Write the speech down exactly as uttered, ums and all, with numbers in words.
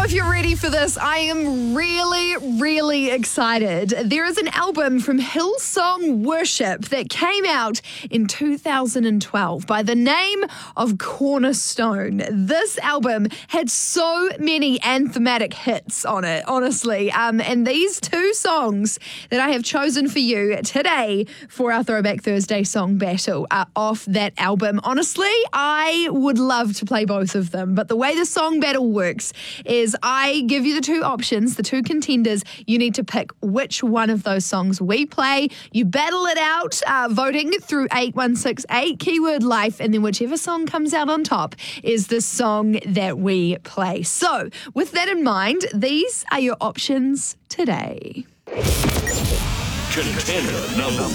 know if you're ready for this. I am really, really excited. There is an album from Hillsong Worship that came out in two thousand twelve by the name of Cornerstone. This album had so many anthematic hits on it, honestly. Um, and these two songs that I have chosen for you today for our Throwback Thursday song battle are off that album. Honestly, I would love to play both of them, but the way the song battle works is I give you the two options, the two contenders. You need to pick which one of those songs we play. You battle it out, uh, voting through eight one six eight, keyword life, and then whichever song comes out on top is the song that we play. So, with that in mind, these are your options today. Contender number